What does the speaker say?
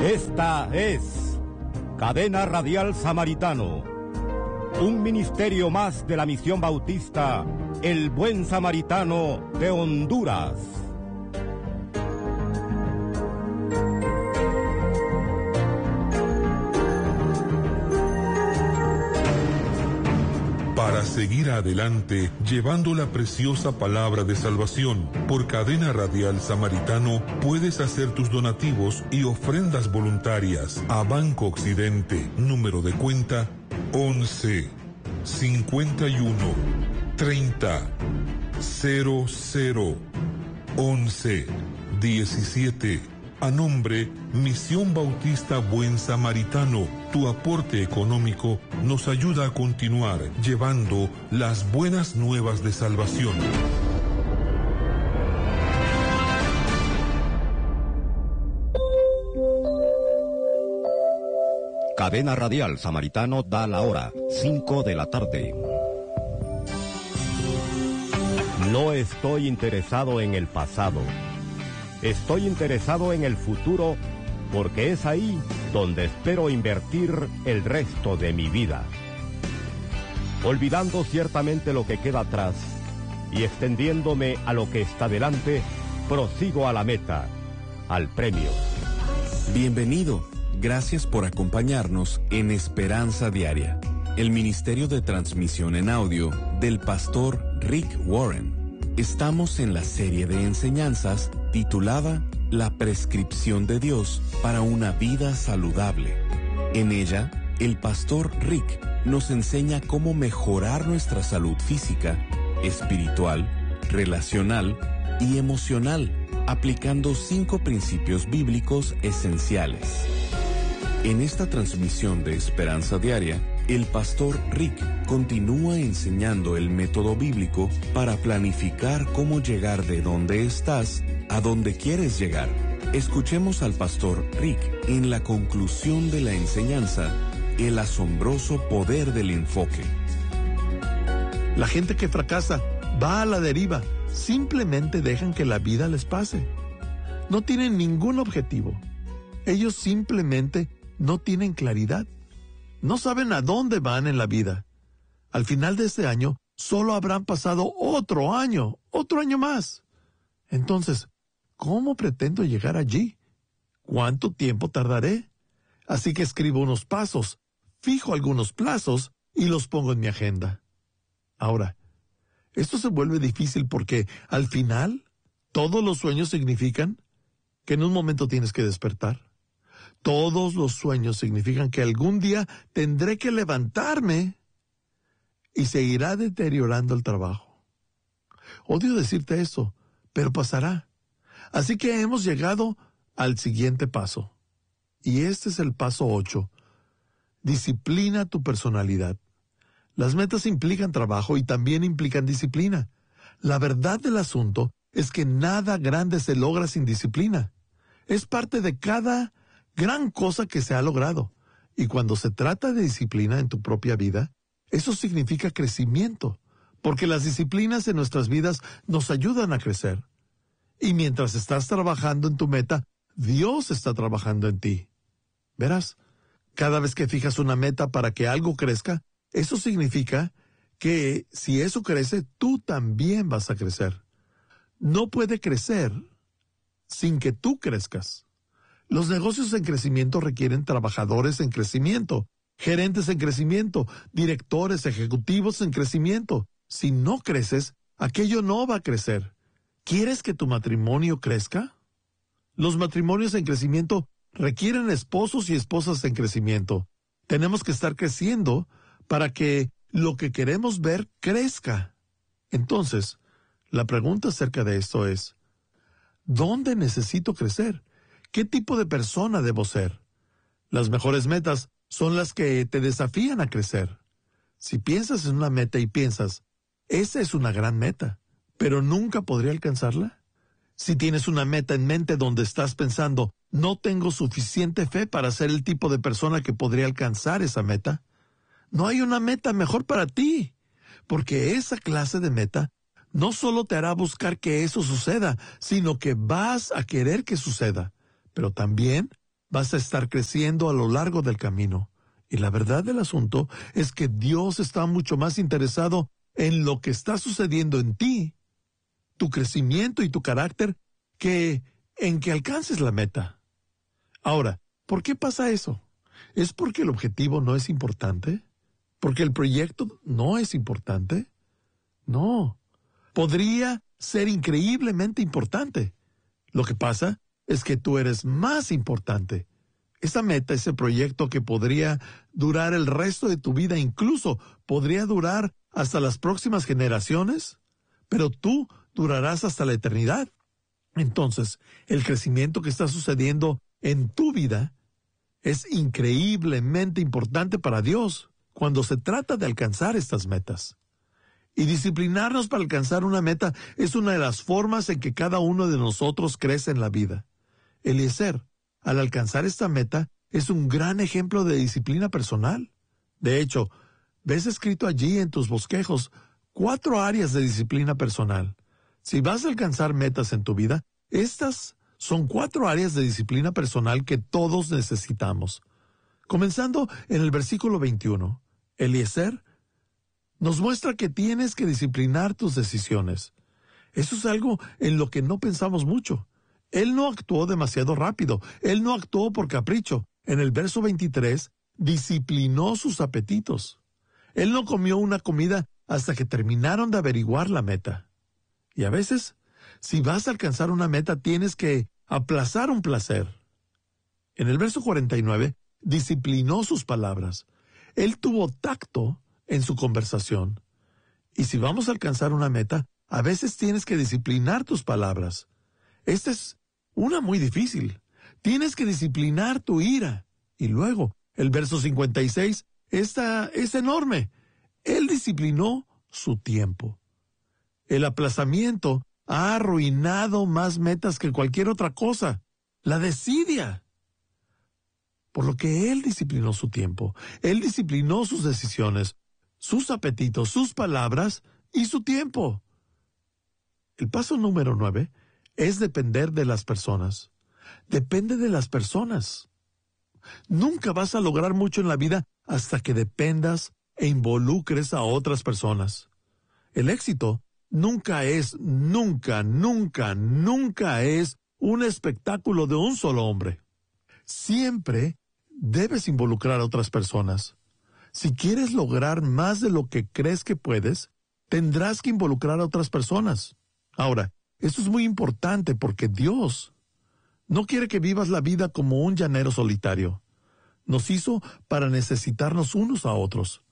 Esta es Cadena Radial Samaritano, un ministerio más de la Misión Bautista, el Buen Samaritano de Honduras. Para seguir adelante, llevando la preciosa palabra de salvación, por Cadena Radial Samaritano, puedes hacer tus donativos y ofrendas voluntarias a Banco Occidente, número de cuenta 11 51 30 00 11 17. A nombre Misión Bautista Buen Samaritano, tu aporte económico nos ayuda a continuar llevando las buenas nuevas de salvación. Cadena Radial Samaritano da la hora, 5 de la tarde. No estoy interesado en el pasado. Estoy interesado en el futuro porque es ahí donde espero invertir el resto de mi vida. Olvidando ciertamente lo que queda atrás y extendiéndome a lo que está delante, prosigo a la meta, al premio. Bienvenido. Gracias por acompañarnos en Esperanza Diaria, el ministerio de transmisión en audio del pastor Rick Warren. Estamos en la serie de enseñanzas titulada La prescripción de Dios para una vida saludable. En ella, el pastor Rick nos enseña cómo mejorar nuestra salud física, espiritual, relacional y emocional, aplicando 5 principios bíblicos esenciales. En esta transmisión de Esperanza Diaria, el pastor Rick continúa enseñando el método bíblico para planificar cómo llegar de donde estás a donde quieres llegar. Escuchemos al pastor Rick en la conclusión de la enseñanza, el asombroso poder del enfoque. La gente que fracasa va a la deriva, simplemente dejan que la vida les pase. No tienen ningún objetivo. Ellos simplemente no tienen claridad. No saben a dónde van en la vida. Al final de este año, solo habrán pasado otro año más. Entonces, ¿cómo pretendo llegar allí? ¿Cuánto tiempo tardaré? Así que escribo unos pasos, fijo algunos plazos y los pongo en mi agenda. Ahora, esto se vuelve difícil porque, al final, todos los sueños significan que en un momento tienes que despertar. Todos los sueños significan que algún día tendré que levantarme y se irá deteriorando el trabajo. Odio decirte eso, pero pasará. Así que hemos llegado al siguiente paso. Y este es el paso 8. Disciplina tu personalidad. Las metas implican trabajo y también implican disciplina. La verdad del asunto es que nada grande se logra sin disciplina. Es parte de cada gran cosa que se ha logrado. Y cuando se trata de disciplina en tu propia vida, eso significa crecimiento, porque las disciplinas en nuestras vidas nos ayudan a crecer. Y mientras estás trabajando en tu meta, Dios está trabajando en ti. Verás, cada vez que fijas una meta para que algo crezca, eso significa que si eso crece, tú también vas a crecer. No puede crecer sin que tú crezcas. Los negocios en crecimiento requieren trabajadores en crecimiento, gerentes en crecimiento, directores, ejecutivos en crecimiento. Si no creces, aquello no va a crecer. ¿Quieres que tu matrimonio crezca? Los matrimonios en crecimiento requieren esposos y esposas en crecimiento. Tenemos que estar creciendo para que lo que queremos ver crezca. Entonces, la pregunta acerca de esto es, ¿dónde necesito crecer? ¿Qué tipo de persona debo ser? Las mejores metas son las que te desafían a crecer. Si piensas en una meta y piensas, esa es una gran meta, pero nunca podré alcanzarla. Si tienes una meta en mente donde estás pensando, no tengo suficiente fe para ser el tipo de persona que podría alcanzar esa meta, no hay una meta mejor para ti, porque esa clase de meta no solo te hará buscar que eso suceda, sino que vas a querer que suceda. Pero también vas a estar creciendo a lo largo del camino. Y la verdad del asunto es que Dios está mucho más interesado en lo que está sucediendo en ti, tu crecimiento y tu carácter, que en que alcances la meta. Ahora, ¿por qué pasa eso? ¿Es porque el objetivo no es importante? ¿Porque el proyecto no es importante? No. Podría ser increíblemente importante. Lo que pasa es que tú eres más importante. Esa meta, ese proyecto que podría durar el resto de tu vida, incluso podría durar hasta las próximas generaciones, pero tú durarás hasta la eternidad. Entonces, el crecimiento que está sucediendo en tu vida es increíblemente importante para Dios cuando se trata de alcanzar estas metas. Y disciplinarnos para alcanzar una meta es una de las formas en que cada uno de nosotros crece en la vida. Eliezer, al alcanzar esta meta, es un gran ejemplo de disciplina personal. De hecho, ves escrito allí en tus bosquejos 4 áreas de disciplina personal. Si vas a alcanzar metas en tu vida, estas son 4 áreas de disciplina personal que todos necesitamos. Comenzando en el versículo 21, Eliezer nos muestra que tienes que disciplinar tus decisiones. Eso es algo en lo que no pensamos mucho. Él no actuó demasiado rápido. Él no actuó por capricho. En el verso 23, disciplinó sus apetitos. Él no comió una comida hasta que terminaron de averiguar la meta. Y a veces, si vas a alcanzar una meta, tienes que aplazar un placer. En el verso 49, disciplinó sus palabras. Él tuvo tacto en su conversación. Y si vamos a alcanzar una meta, a veces tienes que disciplinar tus palabras. Esta es una muy difícil. Tienes que disciplinar tu ira. Y luego, el verso 56, esta es enorme. Él disciplinó su tiempo. El aplazamiento ha arruinado más metas que cualquier otra cosa. La desidia. Por lo que él disciplinó su tiempo. Él disciplinó sus decisiones, sus apetitos, sus palabras y su tiempo. El paso número 9 es depender de las personas. Depende de las personas. Nunca vas a lograr mucho en la vida hasta que dependas e involucres a otras personas. El éxito nunca es un espectáculo de un solo hombre. Siempre debes involucrar a otras personas. Si quieres lograr más de lo que crees que puedes, tendrás que involucrar a otras personas. Ahora, esto es muy importante porque Dios no quiere que vivas la vida como un llanero solitario. Nos hizo para necesitarnos unos a otros.